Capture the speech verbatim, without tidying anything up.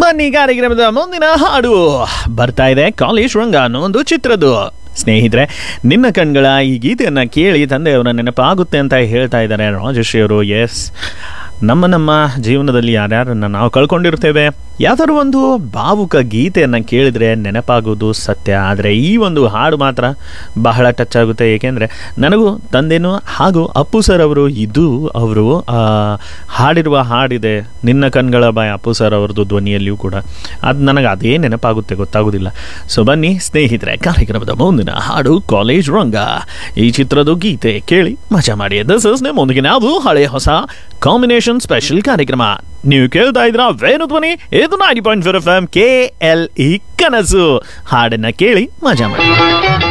ಬನ್ನಿ ಕಾರ್ಯಕ್ರಮದ ಮುಂದಿನ ಹಾಡು ಬರ್ತಾ ಇದೆ ಕಾಲೇಜ್ ರಂಗ ಅನ್ನೋ ಒಂದು ಚಿತ್ರದ್ದು. ಸ್ನೇಹಿತರೆ, ನಿನ್ನ ಕಣ್ಗಳ ಈ ಗೀತೆಯನ್ನು ಕೇಳಿ ತಂದೆಯವರ ನೆನಪಾಗುತ್ತೆ ಅಂತ ಹೇಳ್ತಾ ಇದ್ದಾರೆ ರಾಜಶ್ರೀ ಅವರು. ಎಸ್, ನಮ್ಮ ನಮ್ಮ ಜೀವನದಲ್ಲಿ ಯಾರ್ಯಾರನ್ನು ನಾವು ಕಳ್ಕೊಂಡಿರ್ತೇವೆ. ಯಾವ್ದಾದ್ರು ಒಂದು ಭಾವುಕ ಗೀತೆಯನ್ನು ಕೇಳಿದರೆ ನೆನಪಾಗೋದು ಸತ್ಯ. ಆದರೆ ಈ ಒಂದು ಹಾಡು ಮಾತ್ರ ಬಹಳ ಟಚ್ ಆಗುತ್ತೆ. ಏಕೆಂದರೆ ನನಗೂ ತಂದೆನೂ ಹಾಗೂ ಅಪ್ಪು ಸರ್ ಅವರು ಇದು ಅವರು ಹಾಡಿರುವ ಹಾಡಿದೆ ನಿನ್ನ ಕಣ್ಗಳ ಬಾಯ್ ಅಪ್ಪು ಸರ್ ಅವ್ರದ್ದು ಧ್ವನಿಯಲ್ಲಿಯೂ ಕೂಡ. ಅದು ನನಗೆ ಅದೇ ನೆನಪಾಗುತ್ತೆ, ಗೊತ್ತಾಗೋದಿಲ್ಲ. ಸೊ ಬನ್ನಿ ಸ್ನೇಹಿತರೆ, ಕಾರ್ಯಕ್ರಮದ ಮುಂದಿನ ಹಾಡು ಕಾಲೇಜ್ ರಂಗ ಈ ಚಿತ್ರದ ಗೀತೆ ಕೇಳಿ ಮಜಾ ಮಾಡಿ. ದಿಸ್ ಇಸ್ ನಿಮ್ಮೊಂದಿಗೆ ನಾವು ಹಳೆ ಹೊಸ ಕಾಂಬಿನೇಷನ್ ಸ್ಪೆಷಲ್ ಕಾರ್ಯಕ್ರಮ. ನೀವು ಕೇಳ್ತಾ ಇದ್ರ ವೇಣು ಧ್ವನಿ, ಇದು ninety point four F M K L E ಕನಸು. ಹಾಡನ್ನ ಕೇಳಿ ಮಜಾ ಮಾಡಿ.